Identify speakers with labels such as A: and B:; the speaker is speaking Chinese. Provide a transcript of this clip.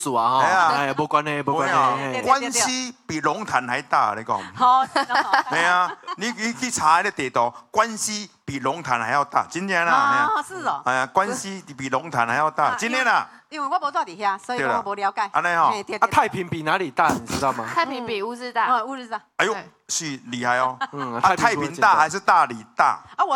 A: 数啊哈，哎，无关系，无关系。
B: 关西比龙潭还大，你讲？
C: 好，
B: 对啊，你去查那个地图，关西比龙潭还要大，真的啦。
C: 啊，是哦。
B: 哎呀，关西比龙潭还要大，真的啦。
C: 因为我无住伫遐，所以我无了解。
B: 安尼吼，
A: 啊，太平比哪里大，你知道吗？
D: 太平比乌日大。
C: 乌日大。
B: 哎呦，是厉害哦。
A: 嗯，
B: 啊，太平大还是大理大？
C: 啊，我。